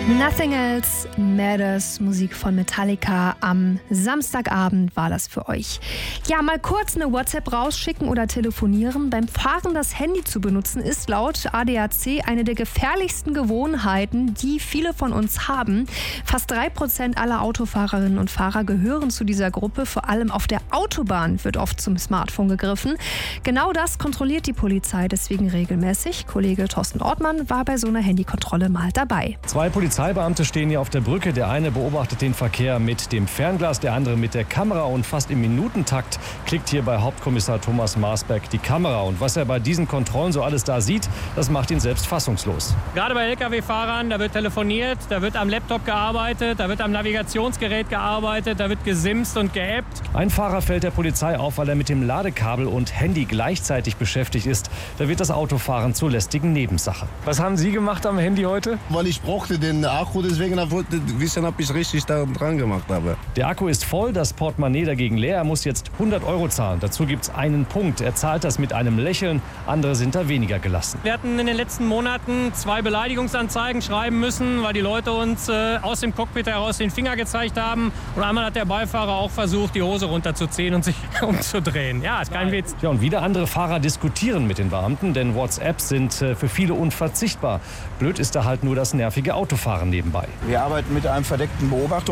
Nothing Else Matters, Musik von Metallica. Am Samstagabend war das für euch. Ja, mal kurz eine WhatsApp rausschicken oder telefonieren. Beim Fahren das Handy zu benutzen ist laut ADAC eine der gefährlichsten Gewohnheiten, die viele von uns haben. Fast 3% aller Autofahrerinnen und Fahrer gehören zu dieser Gruppe. Vor allem auf der Autobahn wird oft zum Smartphone gegriffen. Genau das kontrolliert die Polizei deswegen regelmäßig. Kollege Thorsten Ortmann war bei so einer Handykontrolle mal dabei. Zwei Polizeibeamte stehen hier auf der Brücke. Der eine beobachtet den Verkehr mit dem Fernglas, der andere mit der Kamera. Und fast im Minutentakt klickt hier bei Hauptkommissar Thomas Marsberg die Kamera. Und was er bei diesen Kontrollen so alles da sieht, das macht ihn selbst fassungslos. Gerade bei Lkw-Fahrern, da wird telefoniert, da wird am Laptop gearbeitet, da wird am Navigationsgerät gearbeitet, da wird gesimst und geappt. Ein Fahrer fällt der Polizei auf, weil er mit dem Ladekabel und Handy gleichzeitig beschäftigt ist. Da wird das Autofahren zur lästigen Nebensache. Was haben Sie gemacht am Handy heute? Weil ich brauchte den Akku, deswegen wollte ich wissen, ob ich richtig da dran gemacht habe. Der Akku ist voll, das Portemonnaie dagegen leer. Er muss jetzt 100 € zahlen. Dazu gibt es einen Punkt. Er zahlt das mit einem Lächeln. Andere sind da weniger gelassen. Wir hatten in den letzten Monaten 2 Beleidigungsanzeigen schreiben müssen, weil die Leute uns aus dem Cockpit heraus den Finger gezeigt haben. Und einmal hat der Beifahrer auch versucht, die Hose runterzuziehen und sich umzudrehen. Ja, ist kein Witz. Ja, und wieder andere Fahrer diskutieren mit den Beamten, denn WhatsApps sind für viele unverzichtbar. Blöd ist da halt nur das nervige Autofahren nebenbei. Wir arbeiten mit einem verdeckten Beobachter.